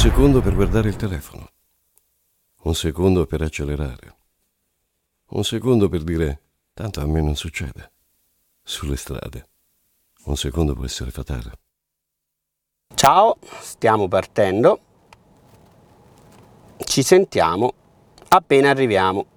secondo per guardare il telefono. Un secondo per accelerare. Un secondo per dire, tanto a me non succede. Sulle strade. Un secondo può essere fatale. Ciao, stiamo partendo. Ci sentiamo appena arriviamo.